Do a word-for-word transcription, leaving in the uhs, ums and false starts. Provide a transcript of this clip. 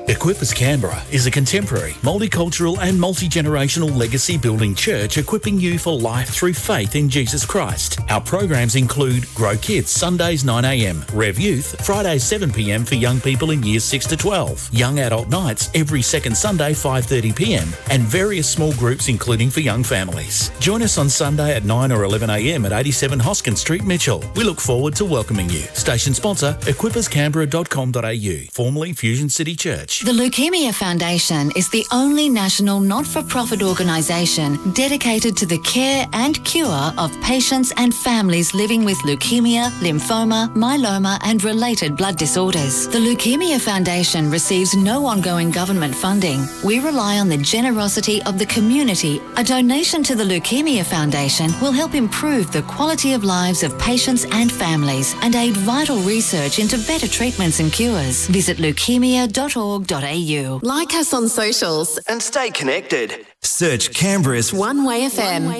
Equippers Canberra is a contemporary, multicultural and multi-generational legacy building church equipping you for life through faith in Jesus Christ. Our programs include Grow Kids, Sundays nine a m, Rev Youth, Fridays seven p m for young people in years six to twelve, Young Adult Nights every second Sunday five thirty p m, and various small groups including for young families. Join us on Sunday at nine or eleven a m at eighty-seven Hoskins Street, Mitchell. We look forward to welcoming you. Station sponsor, equippers canberra dot com dot a u, formerly Fusion City Church. The Leukemia Foundation is the only national not-for-profit organisation dedicated to the care and cure of patients and families living with leukemia, lymphoma, myeloma and related blood disorders. The Leukemia Foundation receives no ongoing government funding. We rely on the generosity of the community. A donation to the Leukemia Foundation will help improve the quality of lives of patients and families and aid vital research into better treatments and cures. Visit leukemia dot org dot a u. Like us on socials and stay connected. Search Canberra's One Way F M.